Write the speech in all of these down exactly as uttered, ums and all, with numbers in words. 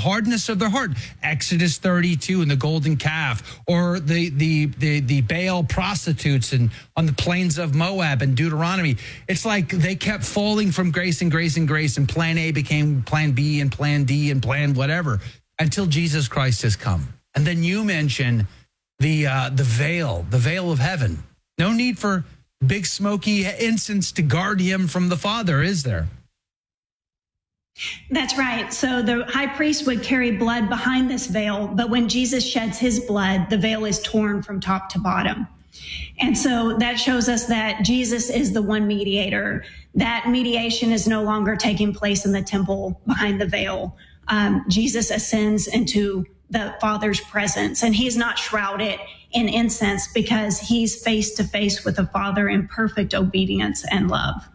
hardness of their heart. Exodus thirty-two and the golden calf, or the the the, the Baal prostitutes and on the plains of Moab and Deuteronomy. It's like they kept falling from grace and grace and grace, and plan A became plan B and plan D and plan whatever until Jesus Christ has come. And then you mention the uh, the veil, the veil of heaven. No need for big smoky incense to guard him from the Father, is there? That's right. So the high priest would carry blood behind this veil, but when Jesus sheds his blood, the veil is torn from top to bottom. And so that shows us that Jesus is the one mediator. That mediation is no longer taking place in the temple behind the veil. Um, Jesus ascends into the Father's presence, and he's not shrouded in incense because he's face to face with the Father in perfect obedience and love.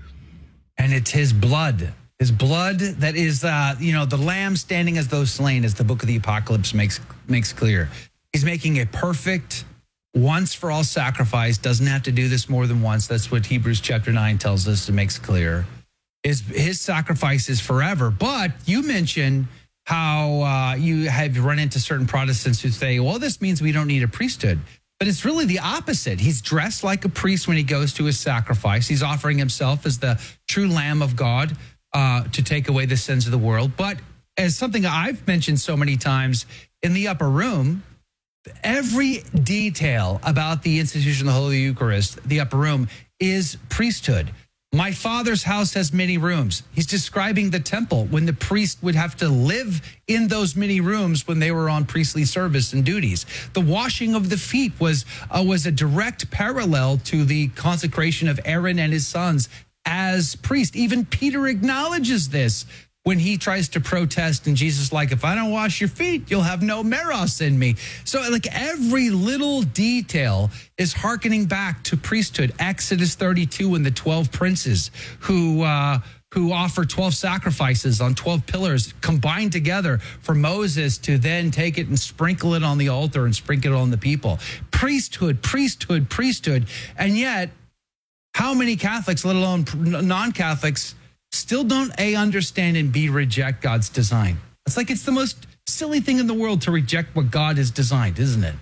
And it's his blood. His blood that is, uh, you know, the lamb standing as though slain, as the book of the Apocalypse makes makes clear. He's making a perfect, once-for-all sacrifice. Doesn't have to do this more than once. That's what Hebrews chapter nine tells us. It makes clear. His, his sacrifice is forever. But you mentioned how uh, you have run into certain Protestants who say, well, this means we don't need a priesthood. But it's really the opposite. He's dressed like a priest when he goes to his sacrifice. He's offering himself as the true Lamb of God, Uh, to take away the sins of the world. But as something I've mentioned so many times, in the upper room, every detail about the institution of the Holy Eucharist, the upper room, is priesthood. My Father's house has many rooms. He's describing the temple when the priest would have to live in those many rooms when they were on priestly service and duties. The washing of the feet was uh, was a direct parallel to the consecration of Aaron and his sons as priest. Even Peter acknowledges this when he tries to protest, and Jesus is like, if I don't wash your feet, you'll have no meros in me. So like every little detail is hearkening back to priesthood. Exodus thirty-two and the twelve princes who uh, who offer twelve sacrifices on twelve pillars combined together for Moses to then take it and sprinkle it on the altar and sprinkle it on the people. Priesthood, priesthood, priesthood. And yet, how many Catholics, let alone non-Catholics, still don't A, understand and B, reject God's design? It's like it's the most silly thing in the world to reject what God has designed, isn't it?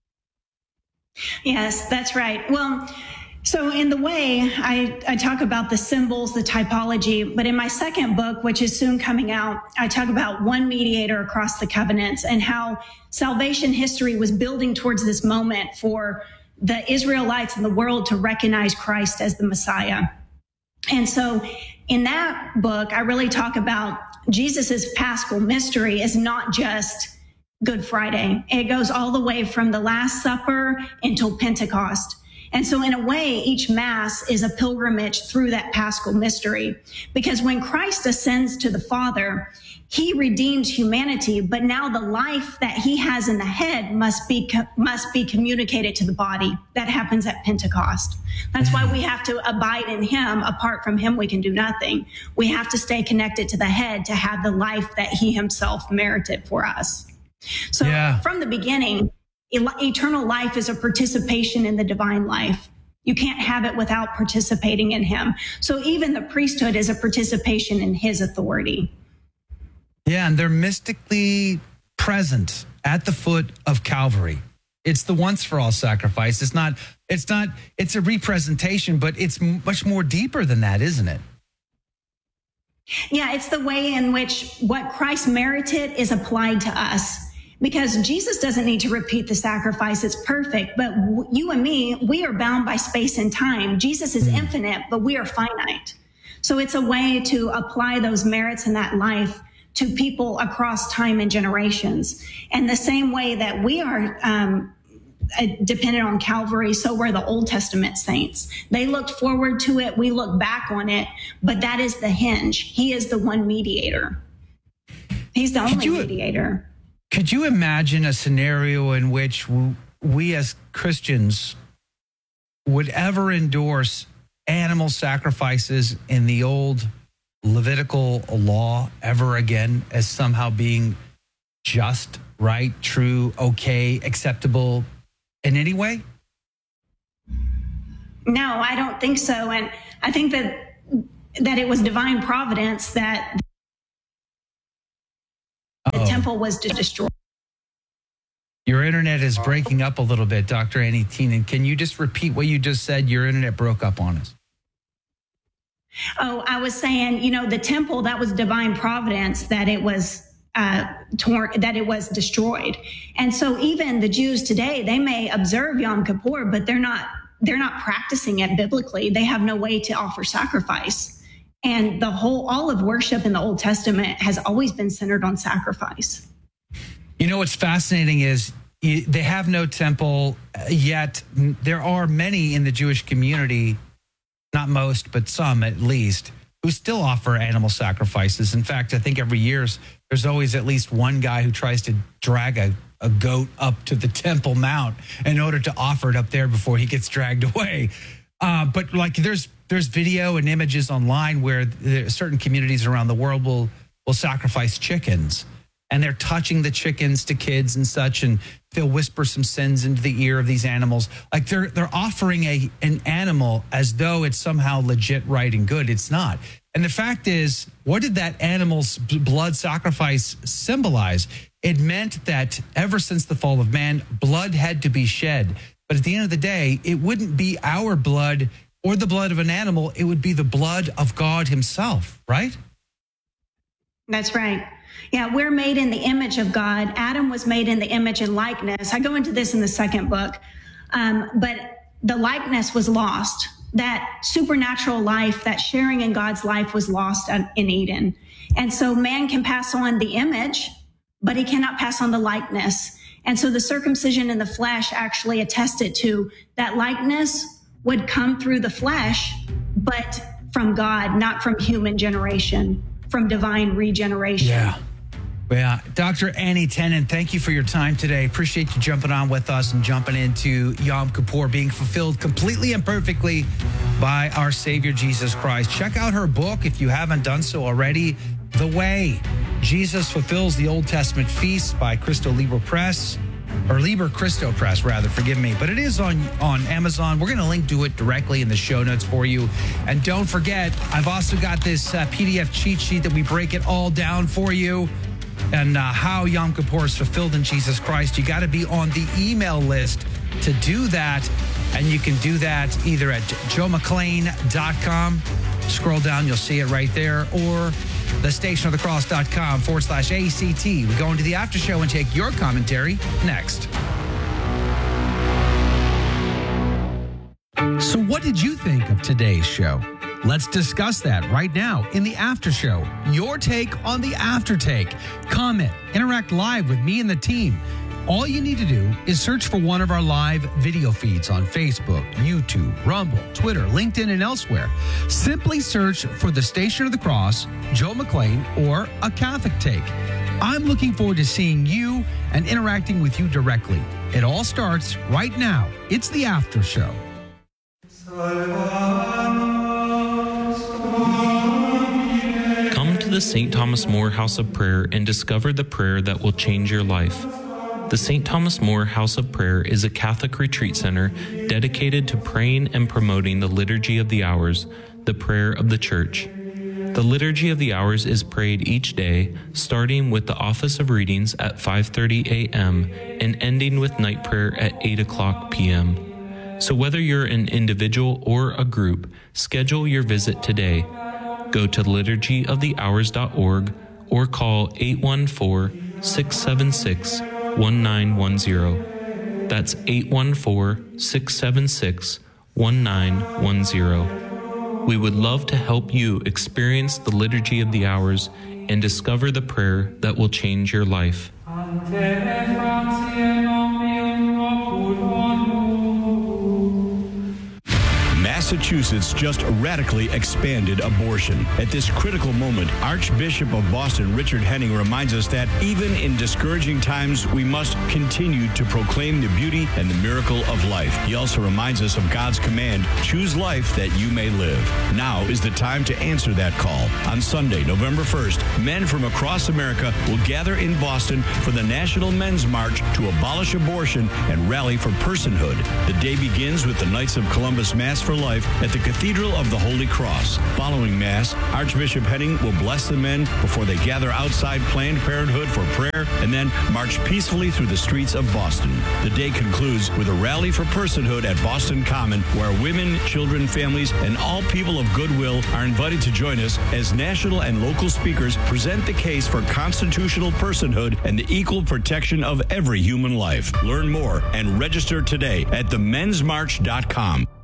Yes, that's right. Well, so in the way, I, I talk about the symbols, the typology, but in my second book, which is soon coming out, I talk about one mediator across the covenants and how salvation history was building towards this moment for the Israelites and the world to recognize Christ as the Messiah. And so in that book, I really talk about Jesus's paschal mystery is not just Good Friday. It goes all the way from the Last Supper until Pentecost. And so in a way, each Mass is a pilgrimage through that paschal mystery, because when Christ ascends to the Father, he redeems humanity, but now the life that he has in the head must be must be communicated to the body. That happens at Pentecost. That's why we have to abide in him. Apart from him, we can do nothing. We have to stay connected to the head to have the life that he himself merited for us. So yeah. From the beginning, eternal life is a participation in the divine life. You can't have it without participating in him. So even the priesthood is a participation in his authority. Yeah, and they're mystically present at the foot of Calvary. It's the once for all sacrifice. It's not, it's not, it's a representation, but it's much more deeper than that, isn't it? Yeah, it's the way in which what Christ merited is applied to us. Because Jesus doesn't need to repeat the sacrifice. It's perfect. But you and me, we are bound by space and time. Jesus is infinite, but we are finite. So it's a way to apply those merits in that life to people across time and generations. And the same way that we are um, dependent on Calvary, so were the Old Testament saints. They looked forward to it. We look back on it. But that is the hinge. He is the one mediator. He's the only you- mediator. Could you imagine a scenario in which we as Christians would ever endorse animal sacrifices in the old Levitical law ever again as somehow being just, right, true, okay, acceptable in any way? No, I don't think so. And I think that that it was divine providence that temple was destroyed. Your internet is breaking up a little bit, Doctor Annie Tenen. Can you just repeat what you just said? Your internet broke up on us. Oh, I was saying, you know, the temple, that was divine providence, that it was uh, torn, that it was destroyed. And so even the Jews today, they may observe Yom Kippur, but they're not, they're not practicing it biblically. They have no way to offer sacrifice. And the whole, all of worship in the Old Testament has always been centered on sacrifice. You know, what's fascinating is they have no temple, yet there are many in the Jewish community, not most, but some at least, who still offer animal sacrifices. In fact, I think every year there's always at least one guy who tries to drag a, a goat up to the Temple Mount in order to offer it up there before he gets dragged away. Uh, but like there's there's video and images online where there, certain communities around the world will will sacrifice chickens. And they're touching the chickens to kids and such, and they'll whisper some sins into the ear of these animals. Like they're they're offering a an animal as though it's somehow legit, right, and good. It's not. And the fact is, what did that animal's blood sacrifice symbolize? It meant that ever since the fall of man, blood had to be shed. But at the end of the day, it wouldn't be our blood or the blood of an animal. It would be the blood of God himself, right? That's right. Yeah, we're made in the image of God. Adam was made in the image and likeness. I go into this in the second book, um, but the likeness was lost. That supernatural life, that sharing in God's life was lost in Eden. And so man can pass on the image, but he cannot pass on the likeness. And so the circumcision in the flesh actually attested to that likeness would come through the flesh, but from God, not from human generation, from divine regeneration. Yeah. Yeah, Doctor Annie Tenen, thank you for your time today. Appreciate you jumping on with us and jumping into Yom Kippur being fulfilled completely and perfectly by our Savior, Jesus Christ. Check out her book if you haven't done so already, The Way. Jesus Fulfills the Old Testament Feasts by Cristo Libre Press, or Liber Cristo Press, rather, forgive me. But it is on, on Amazon. We're going to link to it directly in the show notes for you. And don't forget, I've also got this uh, P D F cheat sheet that we break it all down for you. And uh, how Yom Kippur is fulfilled in Jesus Christ. You got to be on the email list to do that. And you can do that either at joe mcclain dot com. Scroll down, you'll see it right there. Or the station of the cross.com forward slash ACT. We go into the after show and take your commentary next. So what did you think of today's show? Let's discuss that right now in the after show. Your take on the after take. Comment, interact live with me and the team. All you need to do is search for one of our live video feeds on Facebook, YouTube, Rumble, Twitter, LinkedIn, and elsewhere. Simply search for the Station of the Cross, Joe McClain, or A Catholic Take. I'm looking forward to seeing you and interacting with you directly. It all starts right now. It's the after show. Come to the Saint Thomas More House of Prayer and discover the prayer that will change your life. The Saint Thomas More House of Prayer is a Catholic retreat center dedicated to praying and promoting the Liturgy of the Hours, the prayer of the Church. The Liturgy of the Hours is prayed each day, starting with the Office of Readings at five thirty a.m. and ending with night prayer at eight o'clock p.m. So whether you're an individual or a group, schedule your visit today. Go to liturgy of the hours dot org or call eight one four, six seven six, one nine one zero. That's eight one four, six seven six, one nine one zero. We would love to help you experience the Liturgy of the Hours and discover the prayer that will change your life. Massachusetts just radically expanded abortion. At this critical moment, Archbishop of Boston Richard Henning reminds us that even in discouraging times, we must continue to proclaim the beauty and the miracle of life. He also reminds us of God's command, choose life that you may live. Now is the time to answer that call. On Sunday, November first, men from across America will gather in Boston for the National Men's March to abolish abortion and rally for personhood. The day begins with the Knights of Columbus Mass for Life life at the Cathedral of the Holy Cross. Following Mass, Archbishop Henning will bless the men before they gather outside Planned Parenthood for prayer and then march peacefully through the streets of Boston. The day concludes with a rally for personhood at Boston Common, where women, children, families, and all people of goodwill are invited to join us as national and local speakers present the case for constitutional personhood and the equal protection of every human life. Learn more and register today at the mens march dot com.